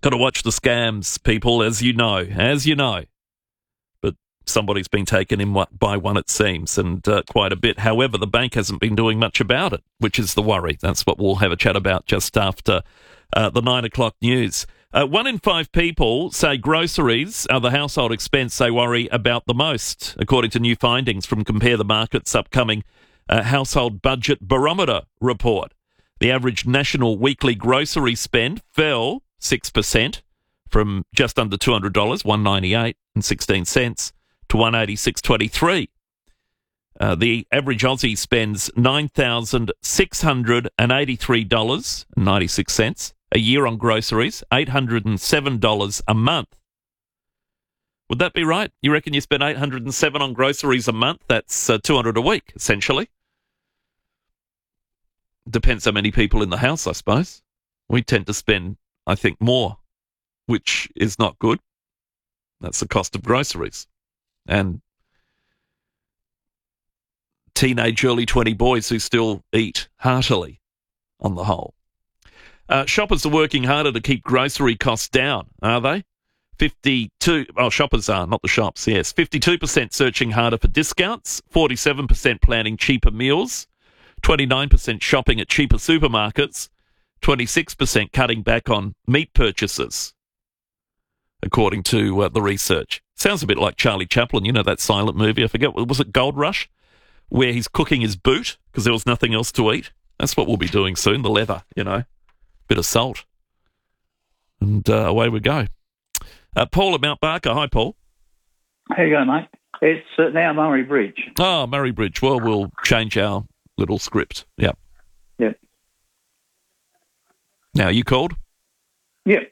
Got to watch the scams, people, as you know. But somebody's been taken in by one, it seems, and quite a bit. However, the bank hasn't been doing much about it, which is the worry. That's what we'll have a chat about just after the 9 o'clock news. 1 in 5 people say groceries are the household expense they worry about the most, according to new findings from Compare the Market's upcoming Household Budget Barometer report. The average national weekly grocery spend fell 6% from just under $200, $198.16, to $186.23. The average Aussie spends $9,683.96 a year on groceries, $807 a month. Would that be right? You reckon you spend $807 on groceries a month? That's $200 a week, essentially. Depends how many people in the house, I suppose. We tend to spend, I think, more, which is not good. That's the cost of groceries. And teenage, early 20 boys who still eat heartily on the whole. Shoppers are working harder to keep grocery costs down, are they? Shoppers are, not the shops, yes. 52% searching harder for discounts, 47% planning cheaper meals, 29% shopping at cheaper supermarkets, 26% cutting back on meat purchases, according to the research. Sounds a bit like Charlie Chaplin, you know, that silent movie, I forget, was it Gold Rush? Where he's cooking his boot because there was nothing else to eat. That's what we'll be doing soon, the leather, you know. Bit of salt. And away we go. Paul at Mount Barker. Hi, Paul. How you going, mate? It's now Murray Bridge. Oh, Murray Bridge. Well, we'll change our little script. Yep. Yep. Now, you called? Yep.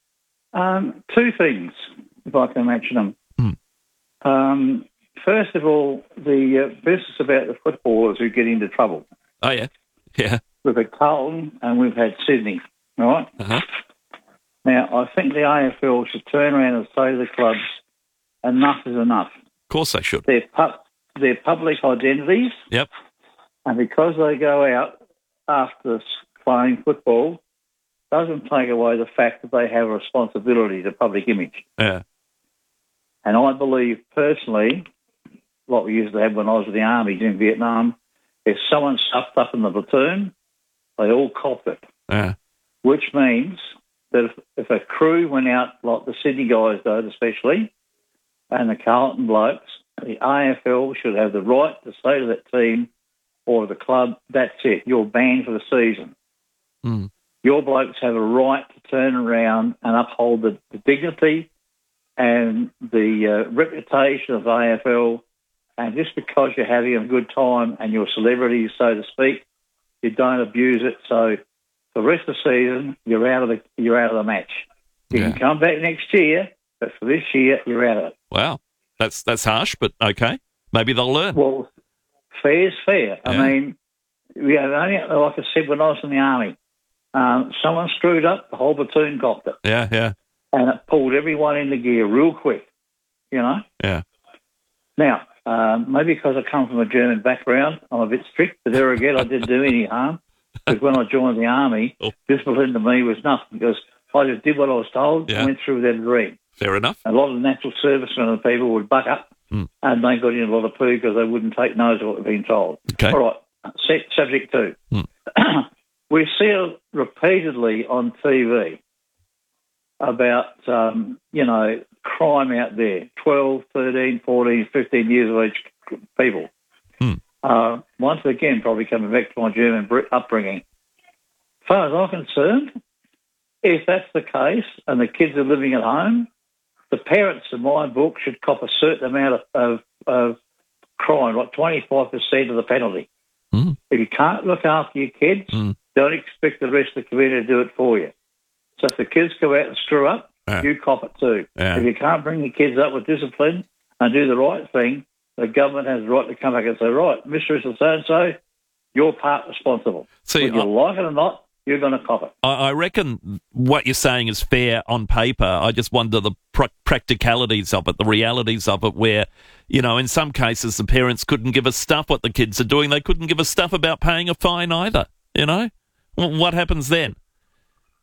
2 things, if I can mention them. First of all, the business about the footballers who get into trouble. Oh, yeah. Yeah. We've had Carlton and we've had Sydney, right? Uh-huh. Now, I think the AFL should turn around and say to the clubs, enough is enough. Of course they should. They're public identities. Yep. And because they go out after playing football, doesn't take away the fact that they have a responsibility to public image. Yeah. And I believe personally, what we used to have when I was in the army in Vietnam, if someone stuffed up in the platoon, they all copped it. Yeah. Which means that if a crew went out, like the Sydney guys did especially, and the Carlton blokes, the AFL should have the right to say to that team or the club, that's it, you're banned for the season. Mm. Your blokes have a right to turn around and uphold the dignity and the reputation of the AFL. And just because you're having a good time and you're celebrities, so to speak, you don't abuse it. So for the rest of the season, you're out of the match. You can come back next year, but for this year, you're out of it. Wow, that's harsh, but okay. Maybe they'll learn. Well, fair's fair. Yeah. I mean, only like I said when I was in the army, someone screwed up, the whole platoon copped it. Yeah, yeah. And it pulled everyone into gear real quick, you know? Yeah. Now, maybe because I come from a German background, I'm a bit strict, but there again, I didn't do any harm. Because when I joined the army, discipline to me was nothing, because I just did what I was told and went through without a dream. Fair enough. A lot of national servicemen and people would buck up, and they got in a lot of poo because they wouldn't take notice of what they'd been told. Okay. All right, subject 2. We see it repeatedly on TV about, crime out there, 12, 13, 14, 15 years of age people. Once again, probably coming back to my German upbringing. As far as I'm concerned, if that's the case and the kids are living at home, the parents in my book should cop a certain amount of crime, like 25% of the penalty. If you can't look after your kids, don't expect the rest of the community to do it for you. So if the kids go out and screw up, you cop it too. If you can't bring the kids up with discipline and do the right thing, the government has the right to come back and say, right, Mr. So-and-so, you're part responsible. See, whether you like it or not, you're going to cop it. I reckon what you're saying is fair on paper. I just wonder the practicalities of it, the realities of it, where, in some cases the parents couldn't give a stuff what the kids are doing. They couldn't give a stuff about paying a fine either, What happens then?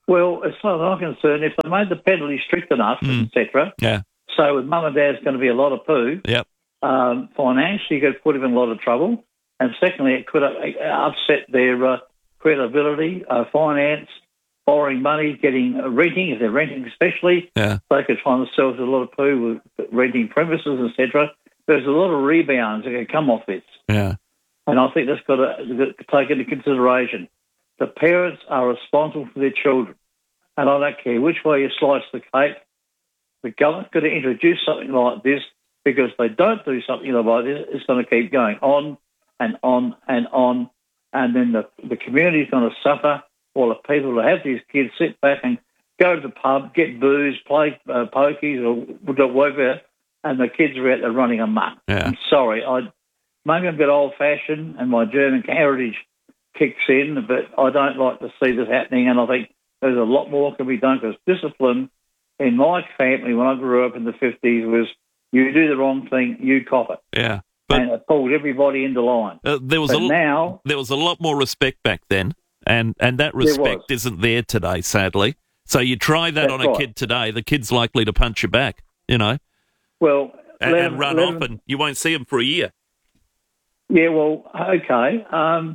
Well, as far as I'm concerned, if they made the penalty strict enough, etc., Yeah. so with mum and dad's going to be a lot of poo, Yep. financially, you could put them in a lot of trouble. And secondly, it could upset their credibility, finance, borrowing money, getting renting, if they're renting especially. Yeah. They could find themselves a lot of poo with renting premises, etc. There's a lot of rebounds that can come off this. Yeah. And I think that's got to take into consideration. The parents are responsible for their children. And I don't care which way you slice the cake, the government's got to introduce something like this, because if they don't do something like this, it's going to keep going on and on and on. And then the community's going to suffer, while the people that have these kids sit back and go to the pub, get booze, play pokies or whatever, and the kids are out there running amok. Yeah. I'm sorry. Maybe I'm a bit old-fashioned and my German heritage kicks in, but I don't like to see this happening, and I think there's a lot more can be done, because discipline in my family when I grew up in the 50s was you do the wrong thing, you cop it. Yeah. But and it pulled everybody into line. there was a lot more respect back then, and that respect isn't there today, sadly. So you try that on a kid today, the kid's likely to punch you back, you know. Well, and run off, and you won't see him for a year. Yeah, well, okay.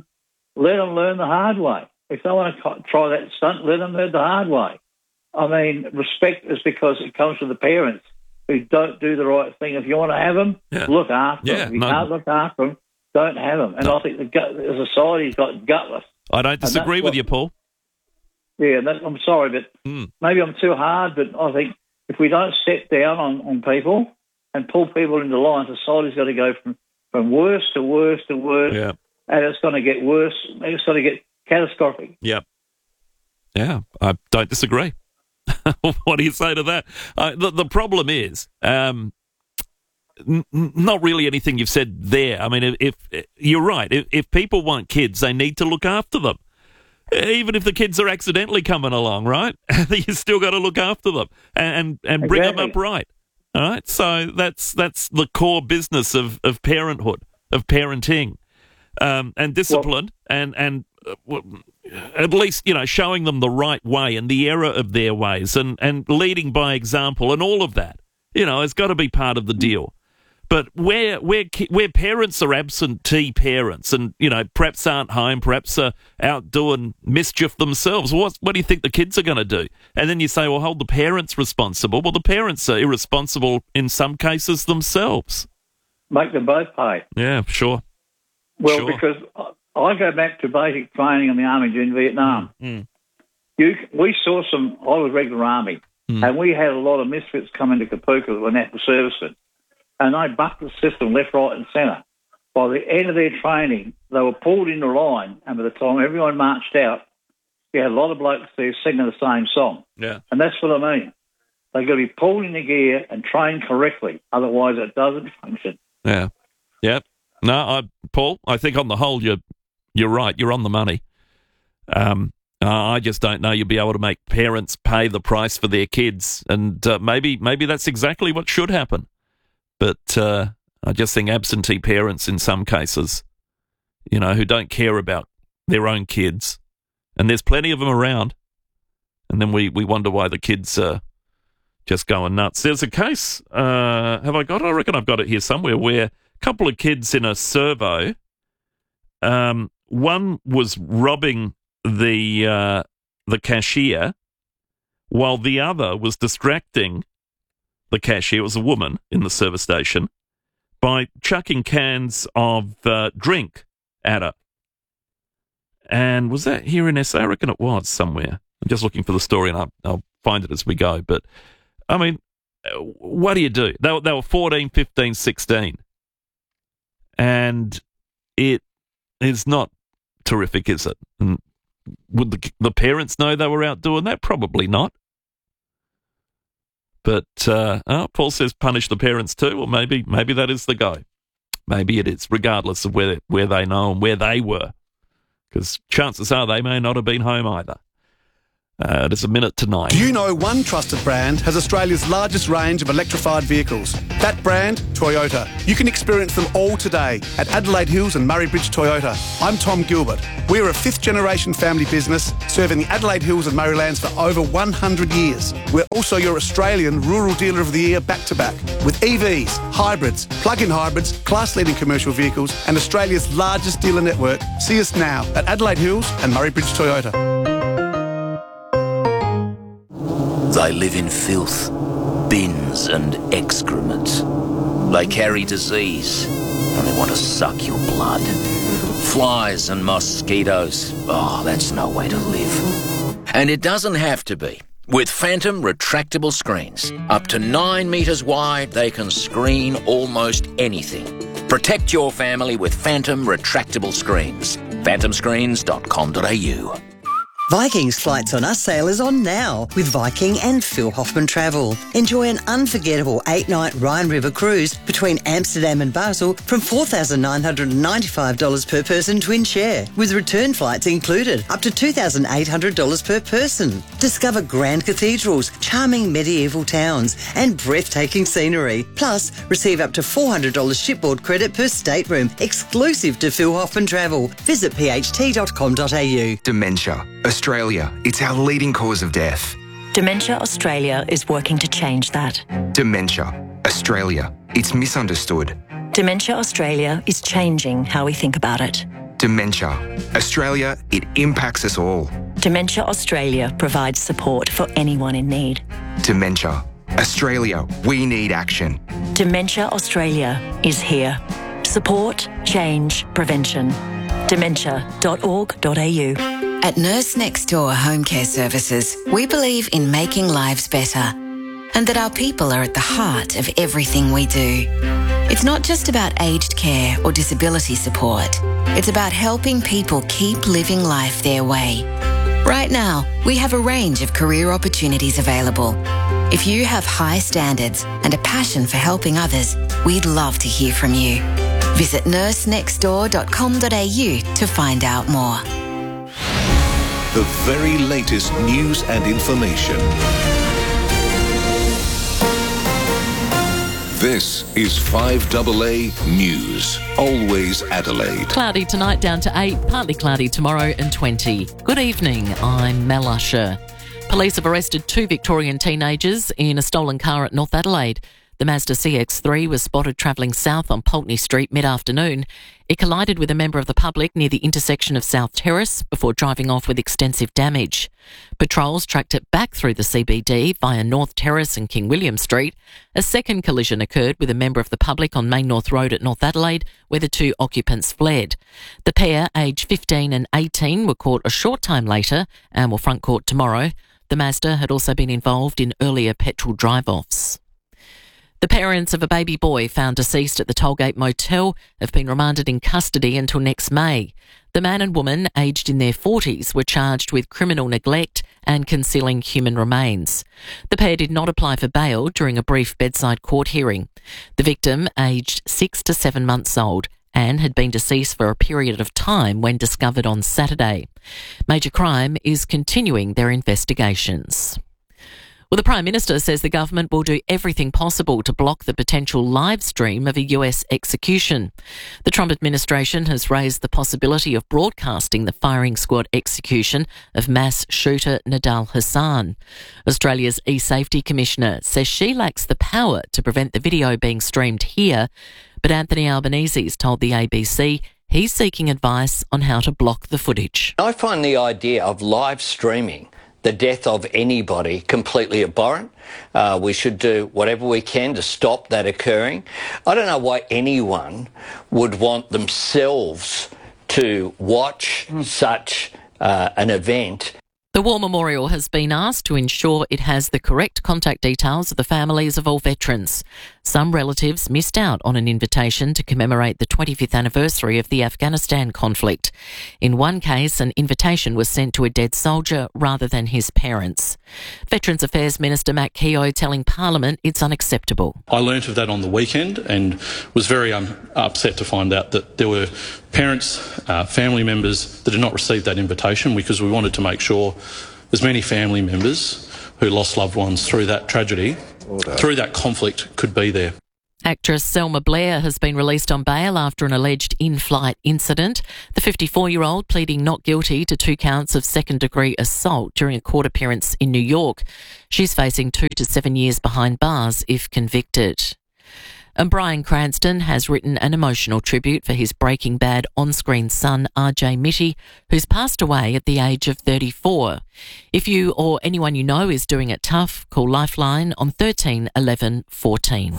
Let them learn the hard way. If they want to try that stunt, let them learn the hard way. I mean, respect is because it comes from the parents who don't do the right thing. If you want to have them, look after them. If you can't look after them, don't have them. And I think the society's got gutless. I don't disagree with you, Paul. Yeah, I'm sorry, but maybe I'm too hard, but I think if we don't step down on people and pull people into line, society's got to go from worse to worse to worse, and it's going to get worse. It's going to get catastrophic. Yep. Yeah, I don't disagree. What do you say to that? The problem is not really anything you've said there. I mean, if you're right, if people want kids, they need to look after them. Even if the kids are accidentally coming along, right? You still got to look after them and bring them up right. All right, so that's the core business of parenthood, of parenting, and discipline, and at least, you know, showing them the right way and the error of their ways, and leading by example, and all of that, you know, has got to be part of the deal. But where parents are absentee parents, and, you know, perhaps aren't home, perhaps are out doing mischief themselves, what do you think the kids are going to do? And then you say, well, hold the parents responsible. Well, the parents are irresponsible in some cases themselves. Make them both pay. Yeah, sure. Well, because I go back to basic training in the Army in Vietnam. We saw I was regular Army, and we had a lot of misfits come into Kapooka that were national servicemen. And they bucked the system left, right and centre. By the end of their training, they were pulled into line, and by the time everyone marched out, you had a lot of blokes there singing the same song. Yeah. And that's what I mean. They've got to be pulled into gear and trained correctly, otherwise it doesn't function. Yeah. Yep. No, Paul, I think on the whole you're right. You're on the money. I just don't know you'll be able to make parents pay the price for their kids, and maybe that's exactly what should happen. But I just think absentee parents in some cases, you know, who don't care about their own kids, and there's plenty of them around, and then we wonder why the kids are just going nuts. There's a case, have I got it? I reckon I've got it here somewhere, where a couple of kids in a servo, one was robbing the cashier while the other was distracting the cashier, it was a woman in the service station, by chucking cans of drink at her. And was that here in SA? I reckon it was somewhere. I'm just looking for the story, and I'll find it as we go. But, I mean, what do you do? They were 14, 15, 16. And it is not terrific, is it? And would the parents know they were out doing that? Probably not. But Paul says punish the parents too. Well, maybe that is the go. Maybe it is, regardless of where they know and where they were, because chances are they may not have been home either. It is 9:01. Do you know one trusted brand has Australia's largest range of electrified vehicles? That brand, Toyota. You can experience them all today at Adelaide Hills and Murray Bridge Toyota. I'm Tom Gilbert. We're a fifth-generation family business serving the Adelaide Hills and Murraylands for over 100 years. We're also your Australian Rural Dealer of the Year back-to-back with EVs, hybrids, plug-in hybrids, class-leading commercial vehicles and Australia's largest dealer network. See us now at Adelaide Hills and Murray Bridge Toyota. They live in filth, bins and excrement. They carry disease and they want to suck your blood. Flies and mosquitoes. Oh, that's no way to live. And it doesn't have to be. With Phantom retractable screens, up to 9 metres wide, they can screen almost anything. Protect your family with Phantom retractable screens. phantomscreens.com.au. Viking's Flights on Us sale is on now with Viking and Phil Hoffman Travel. Enjoy an unforgettable 8-night Rhine River cruise between Amsterdam and Basel from $4,995 per person twin share, with return flights included, up to $2,800 per person. Discover grand cathedrals, charming medieval towns and breathtaking scenery. Plus, receive up to $400 shipboard credit per stateroom, exclusive to Phil Hoffman Travel. Visit pht.com.au. Dementia. Australia, it's our leading cause of death. Dementia Australia is working to change that. Dementia. Australia, it's misunderstood. Dementia Australia is changing how we think about it. Dementia. Australia, it impacts us all. Dementia Australia provides support for anyone in need. Dementia. Australia, we need action. Dementia Australia is here. Support, change, prevention. Dementia.org.au. At Nurse Next Door Home Care Services, we believe in making lives better and that our people are at the heart of everything we do. It's not just about aged care or disability support. It's about helping people keep living life their way. Right now, we have a range of career opportunities available. If you have high standards and a passion for helping others, we'd love to hear from you. Visit nursenextdoor.com.au to find out more. The very latest news and information. This is 5AA News. Always Adelaide. Cloudy tonight down to 8, partly cloudy tomorrow and 20. Good evening, I'm Mel Usher. Police have arrested 2 Victorian teenagers in a stolen car at North Adelaide. The Mazda CX-3 was spotted travelling south on Pulteney Street mid-afternoon. It collided with a member of the public near the intersection of South Terrace before driving off with extensive damage. Patrols tracked it back through the CBD via North Terrace and King William Street. A second collision occurred with a member of the public on Main North Road at North Adelaide, where the 2 occupants fled. The pair, aged 15 and 18, were caught a short time later and will front court tomorrow. The Mazda had also been involved in earlier petrol drive-offs. The parents of a baby boy found deceased at the Tollgate Motel have been remanded in custody until next May. The man and woman, aged in their 40s, were charged with criminal neglect and concealing human remains. The pair did not apply for bail during a brief bedside court hearing. The victim, aged 6 to 7 months old, and had been deceased for a period of time when discovered on Saturday. Major Crime is continuing their investigations. Well, the Prime Minister says the government will do everything possible to block the potential live stream of a US execution. The Trump administration has raised the possibility of broadcasting the firing squad execution of mass shooter Nidal Hasan. Australia's e-Safety Commissioner says she lacks the power to prevent the video being streamed here, but Anthony Albanese's told the ABC he's seeking advice on how to block the footage. I find the idea of live streaming the death of anybody completely abhorrent. We should do whatever we can to stop that occurring. I don't know why anyone would want themselves to watch such an event. The War Memorial has been asked to ensure it has the correct contact details of the families of all veterans. Some relatives missed out on an invitation to commemorate the 25th anniversary of the Afghanistan conflict. In one case, an invitation was sent to a dead soldier rather than his parents. Veterans Affairs Minister Matt Keogh telling Parliament it's unacceptable. I learnt of that on the weekend and was very upset to find out that there were parents, family members that had not received that invitation, because we wanted to make sure there's many family members who lost loved ones through that tragedy, through that conflict, could be there. Actress Selma Blair has been released on bail after an alleged in-flight incident. The 54-year-old pleading not guilty to 2 counts of second-degree assault during a court appearance in New York. She's facing 2 to 7 years behind bars if convicted. And Bryan Cranston has written an emotional tribute for his Breaking Bad on-screen son, RJ Mitty, who's passed away at the age of 34. If you or anyone you know is doing it tough, call Lifeline on 13 11 14.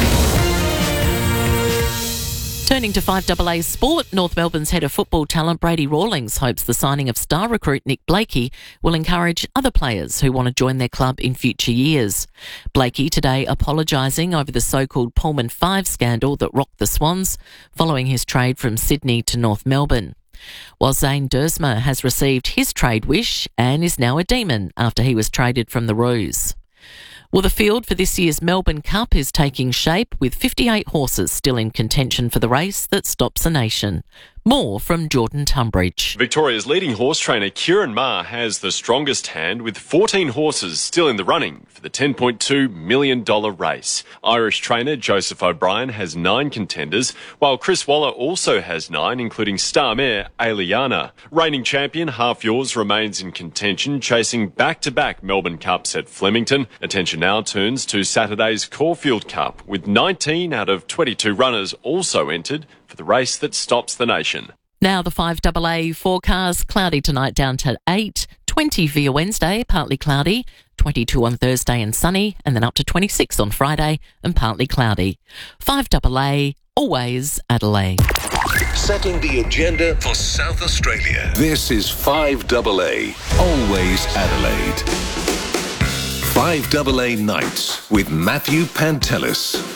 Turning to 5AA sport, North Melbourne's head of football talent Brady Rawlings hopes the signing of star recruit Nick Blakey will encourage other players who want to join their club in future years. Blakey today apologising over the so-called Pullman 5 scandal that rocked the Swans following his trade from Sydney to North Melbourne. While Zane Dersma has received his trade wish and is now a demon after he was traded from the Roos. Well, the field for this year's Melbourne Cup is taking shape with 58 horses still in contention for the race that stops a nation. More from Jordan Tunbridge. Victoria's leading horse trainer Kieran Maher has the strongest hand with 14 horses still in the running for the $10.2 million race. Irish trainer Joseph O'Brien has 9 contenders, while Chris Waller also has 9, including star mare Aliana. Reigning champion Half Yours remains in contention, chasing back-to-back Melbourne Cups at Flemington. Attention now turns to Saturday's Caulfield Cup, with 19 out of 22 runners also entered for the race that stops the nation. Now the 5AA forecast: cloudy tonight down to 8, 20 via Wednesday, partly cloudy, 22 on Thursday and sunny, and then up to 26 on Friday and partly cloudy. 5AA, always Adelaide. Setting the agenda for South Australia. This is 5AA, always Adelaide. 5AA Nights with Matthew Pantelis.